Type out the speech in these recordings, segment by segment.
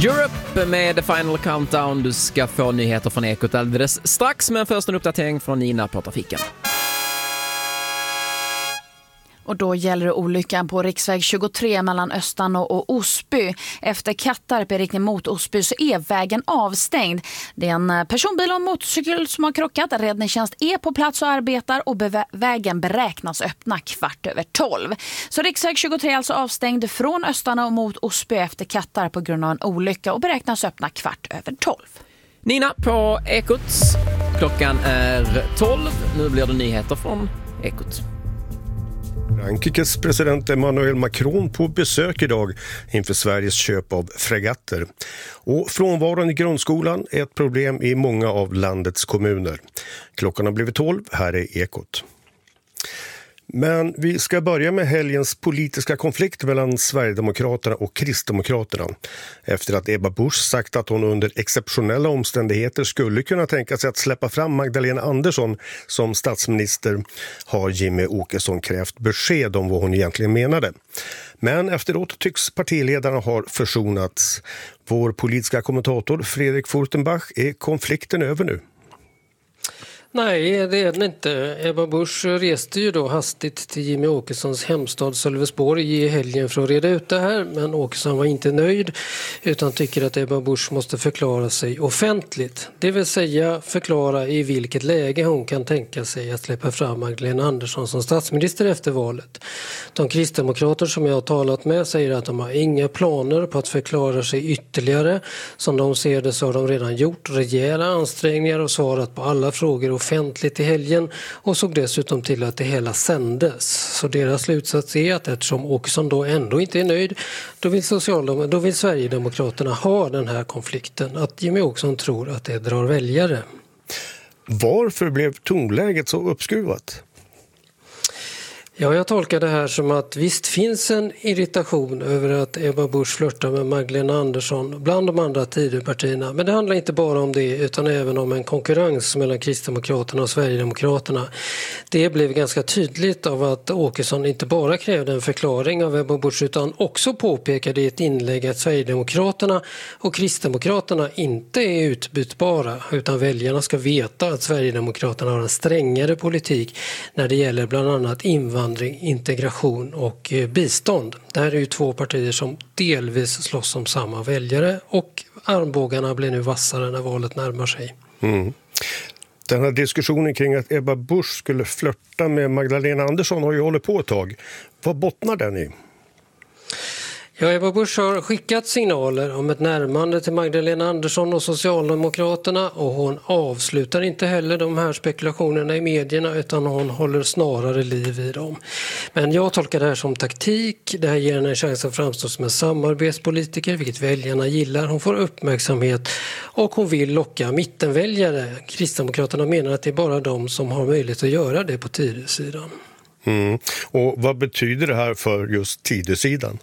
Europe med The Final Countdown. Du ska få nyheter från Ekot alldeles strax, men först en uppdatering från Nina på trafiken. Och då gäller det olyckan på riksväg 23 mellan Östanå och Osby. Efter Kattarp i riktning mot Osby så är vägen avstängd. Det är en personbil och en motorcykel som har krockat. Räddningstjänst är på plats och arbetar och vägen beräknas öppna 11:15. Så riksväg 23 är alltså avstängd från Östanå mot Osby efter Kattarp på grund av en olycka och beräknas öppna 11:15. Nina på Ekot. Klockan är 12. Nu blir det nyheter från Ekot. Frankrikes president Emmanuel Macron på besök idag inför Sveriges köp av fregatter. Och frånvaron i grundskolan är ett problem i många av landets kommuner. Klockan har blivit 12, här är Ekot. Men vi ska börja med helgens politiska konflikt mellan Sverigedemokraterna och Kristdemokraterna. Efter att Ebba Busch sagt att hon under exceptionella omständigheter skulle kunna tänka sig att släppa fram Magdalena Andersson som statsminister har Jimmy Åkesson krävt besked om vad hon egentligen menade. Men efteråt tycks partiledarna ha försonats. Vår politiska kommentator Fredrik Furtenbach, är konflikten över nu? Nej, det är den inte. Ebba Busch reste ju då hastigt till Jimmy Åkessons hemstad Sölvesborg i helgen för att reda ut det här. Men Åkesson var inte nöjd utan tycker att Ebba Busch måste förklara sig offentligt. Det vill säga förklara i vilket läge hon kan tänka sig att släppa fram Magdalena Andersson som statsminister efter valet. De kristdemokrater som jag har talat med säger att de har inga planer på att förklara sig ytterligare. Som de ser det så har de redan gjort rejäla ansträngningar och svarat på alla frågor offentligt i helgen och såg dessutom till att det hela sändes. Så deras slutsats är att eftersom Åkesson då ändå inte är nöjd, då vill Sverigedemokraterna ha den här konflikten. Att Jimmy Åkesson tror att det drar väljare. Varför blev tonläget så uppskruvat? Ja, jag tolkar det här som att visst finns en irritation över att Ebba Busch flörtar med Magdalena Andersson bland de andra Tidöpartierna. Men det handlar inte bara om det utan även om en konkurrens mellan Kristdemokraterna och Sverigedemokraterna. Det blev ganska tydligt av att Åkesson inte bara krävde en förklaring av Ebba Busch utan också påpekade i ett inlägg att Sverigedemokraterna och Kristdemokraterna inte är utbytbara utan väljarna ska veta att Sverigedemokraterna har en strängare politik när det gäller bland annat invandring, integration och bistånd. Det här är ju två partier som delvis slåss om samma väljare och armbågarna blir nu vassare när valet närmar sig. Mm. Den här diskussionen kring att Ebba Busch skulle flirta med Magdalena Andersson har ju hållit på ett tag. Vad bottnar den i? Ja, Ebba Busch har skickat signaler om ett närmande till Magdalena Andersson och Socialdemokraterna och hon avslutar inte heller de här spekulationerna i medierna utan hon håller snarare liv i dem. Men jag tolkar det här som taktik. Det här ger henne en chans att framstå som en samarbetspolitiker, vilket väljarna gillar. Hon får uppmärksamhet och hon vill locka mittenväljare. Kristdemokraterna menar att det är bara de som har möjlighet att göra det på Tidösidan. Mm. Och vad betyder det här för just Tidösidan?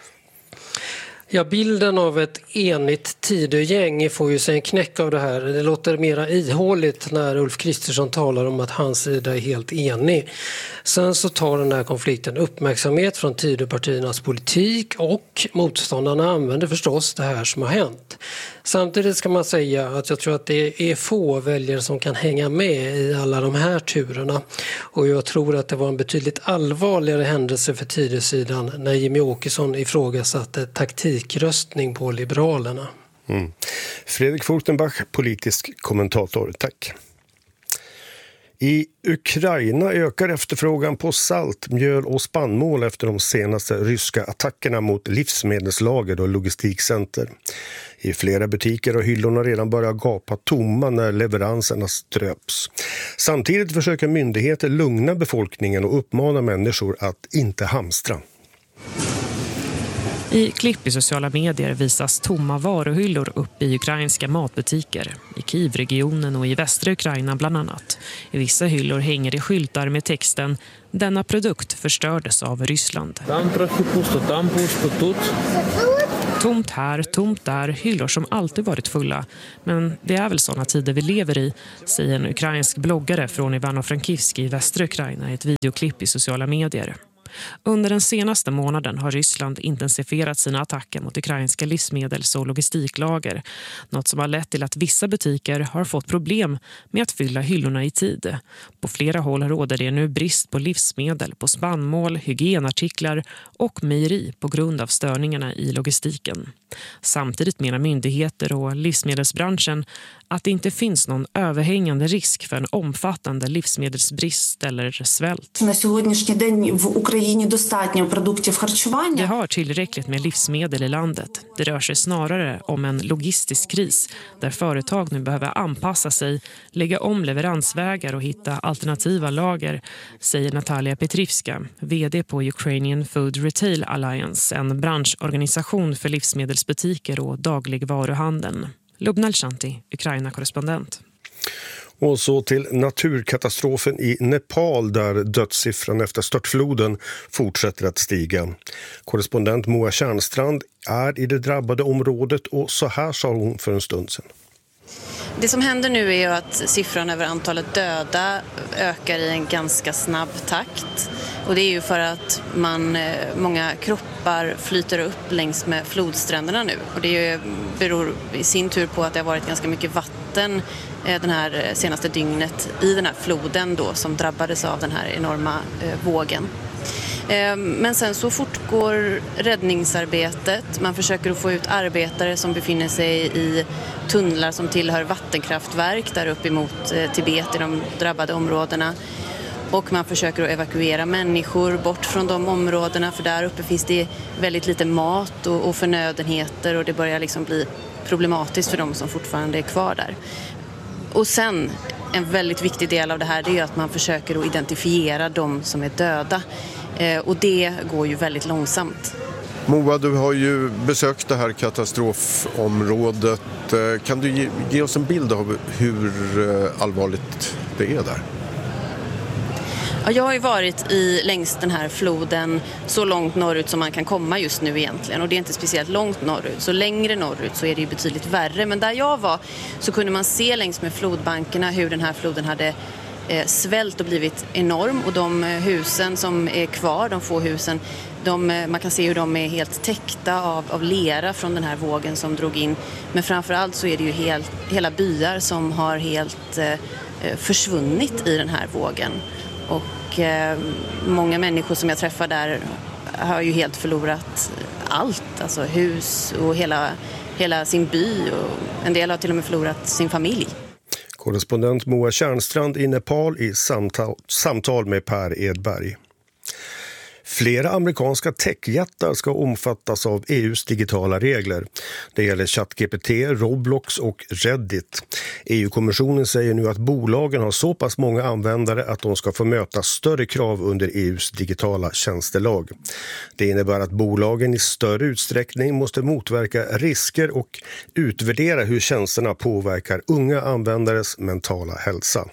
Ja, bilden av ett enigt Tidögäng får ju sig en knäck av det här. Det låter mera ihåligt när Ulf Kristersson talar om att hans sida är helt enig. Sen så tar den här konflikten uppmärksamhet från Tidöpartiernas politik och motståndarna använder förstås det här som har hänt. Samtidigt ska man säga att jag tror att det är få väljare som kan hänga med i alla de här turerna. Och jag tror att det var en betydligt allvarligare händelse för Tidösidan när Jimmy Åkesson ifrågasatte taktikröstning på Liberalerna. Mm. Fredrik Furtenbach, politisk kommentator. Tack. I Ukraina ökar efterfrågan på salt, mjöl och spannmål efter de senaste ryska attackerna mot livsmedelslager och logistikcenter. I flera butiker har hyllorna redan börjat gapa tomma när leveranserna ströps. Samtidigt försöker myndigheter lugna befolkningen och uppmana människor att inte hamstra. I klipp i sociala medier visas tomma varuhyllor upp i ukrainska matbutiker. I Kiev-regionen och i västra Ukraina bland annat. I vissa hyllor hänger det skyltar med texten "Denna produkt förstördes av Ryssland". Tomt här, tomt där, hyllor som alltid varit fulla. Men det är väl sådana tider vi lever i, säger en ukrainsk bloggare från Ivano-Frankivsk i västra Ukraina i ett videoklipp i sociala medier. Under den senaste månaden har Ryssland intensifierat sina attacker mot ukrainska livsmedels- och logistiklager. Något som har lett till att vissa butiker har fått problem med att fylla hyllorna i tid. På flera håll råder det nu brist på livsmedel, på spannmål, hygienartiklar och mejeri på grund av störningarna i logistiken. Samtidigt menar myndigheter och livsmedelsbranschen att det inte finns någon överhängande risk för en omfattande livsmedelsbrist eller svält. Vi har tillräckligt med livsmedel i landet. Det rör sig snarare om en logistisk kris där företag nu behöver anpassa sig, lägga om leveransvägar och hitta alternativa lager, säger Natalia Petrivska, vd på Ukrainian Food Retail Alliance, en branschorganisation för livsmedelsbutiker och dagligvaruhandeln. Lubna Alshanti, Ukraina-korrespondent. Och så till naturkatastrofen i Nepal där dödssiffran efter störtfloden fortsätter att stiga. Korrespondent Moa Tjärnstrand är i det drabbade området och så här sa hon för en stund sedan. Det som händer nu är ju att siffran över antalet döda ökar i en ganska snabb takt. Och det är ju för att många kroppar flyter upp längs med flodstränderna nu. Och det beror i sin tur på att det har varit ganska mycket vatten den här senaste dygnet i den här floden då, som drabbades av den här enorma vågen. Men sen så fortgår räddningsarbetet. Man försöker att få ut arbetare som befinner sig i tunnlar som tillhör vattenkraftverk där uppe emot Tibet i de drabbade områdena. Och man försöker att evakuera människor bort från de områdena, för där uppe finns det väldigt lite mat och förnödenheter och det börjar liksom bli problematiskt för de som fortfarande är kvar där. Och sen en väldigt viktig del av det här, det är att man försöker att identifiera de som är döda. Och det går ju väldigt långsamt. Moa, du har ju besökt det här katastrofområdet. Kan du ge oss en bild av hur allvarligt det är där? Ja, jag har ju varit längs den här floden så långt norrut som man kan komma just nu egentligen. Och det är inte speciellt långt norrut. Så längre norrut så är det ju betydligt värre. Men där jag var så kunde man se längs med flodbankerna hur den här floden hade svällt och blivit enorm. Och de husen som är kvar, de få husen, man kan se hur de är helt täckta av lera från den här vågen som drog in. Men framförallt så är det ju hela byar som har helt försvunnit i den här vågen. Och många människor som jag träffar där har ju helt förlorat allt. Alltså hus och hela sin by, och en del har till och med förlorat sin familj. Korrespondent Moa Tjärnstrand i Nepal i samtal med Per Edberg. Flera amerikanska techjättar ska omfattas av EUs digitala regler. Det gäller ChatGPT, Roblox och Reddit. EU-kommissionen säger nu att bolagen har så pass många användare att de ska få möta större krav under EUs digitala tjänstelag. Det innebär att bolagen i större utsträckning måste motverka risker och utvärdera hur tjänsterna påverkar unga användares mentala hälsa.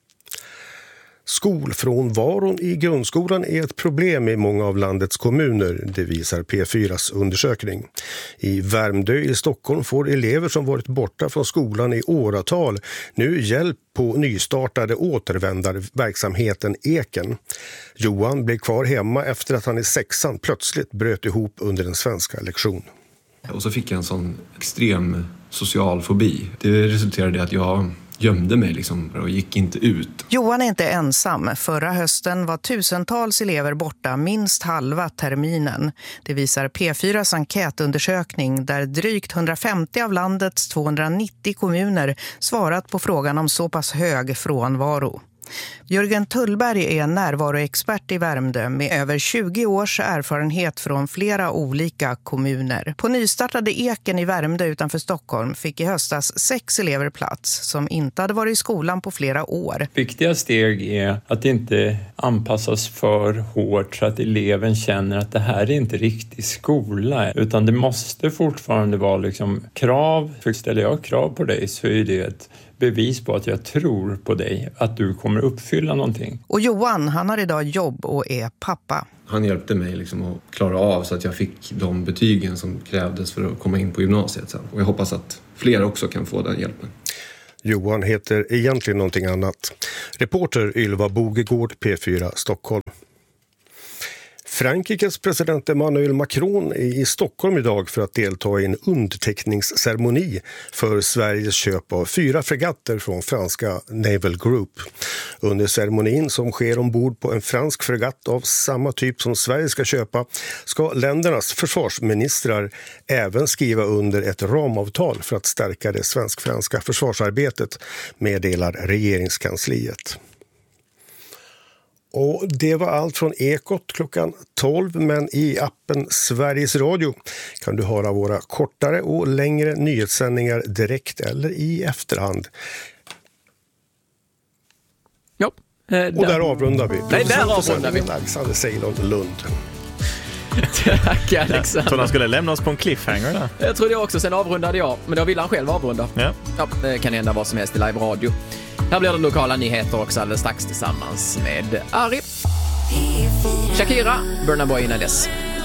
Skolfrånvaron i grundskolan är ett problem i många av landets kommuner, det visar P4s undersökning. I Värmdö i Stockholm får elever som varit borta från skolan i åratal nu hjälp på nystartade återvändarverksamheten Eken. Johan blev kvar hemma efter att han i 6:an plötsligt bröt ihop under en svenska lektion. Och så fick jag en sån extrem social fobi. Det resulterade i att jag gömde mig och gick inte ut. Johan är inte ensam. Förra hösten var tusentals elever borta minst halva terminen. Det visar P4s enkätundersökning där drygt 150 av landets 290 kommuner svarat på frågan om så pass hög frånvaro. Jörgen Tullberg är närvaroexpert i Värmdö med över 20 års erfarenhet från flera olika kommuner. På nystartade Eken i Värmdö utanför Stockholm fick i höstas 6 elever plats som inte hade varit i skolan på flera år. Viktiga steg är att det inte anpassas för hårt så att eleven känner att det här är inte riktig skola, utan det måste fortfarande vara krav. För ställer jag krav på dig så är det ett bevis på att jag tror på dig, att du kommer uppfylla någonting. Och Johan, han har idag jobb och är pappa. Han hjälpte mig att klara av så att jag fick de betygen som krävdes för att komma in på gymnasiet sen. Och jag hoppas att fler också kan få den hjälpen. Johan heter egentligen någonting annat. Reporter Ylva Bogegård, P4 Stockholm. Frankrikes president Emmanuel Macron är i Stockholm idag för att delta i en underteckningsceremoni för Sveriges köp av 4 fregatter från franska Naval Group. Under ceremonin, som sker ombord på en fransk fregatt av samma typ som Sverige ska köpa, ska ländernas försvarsministrar även skriva under ett ramavtal för att stärka det svensk-franska försvarsarbetet, meddelar regeringskansliet. Och det var allt från Ekot klockan 12, men i appen Sveriges Radio kan du höra våra kortare och längre nyhetssändningar direkt eller i efterhand. Ja. Och där avrundar vi. Nej, där avrundar vi. Alexander Ceylon Lund. Tack, Alexander. Så han skulle lämna oss på en cliffhanger där. Jag trodde jag också, sen avrundade jag. Men då ville han själv avrunda. Ja. Ja, det kan hända vad som helst i live-radio. Här blir det lokala nyheter också alldeles strax tillsammans med Ari. Shakira, Burna Boy innan dess.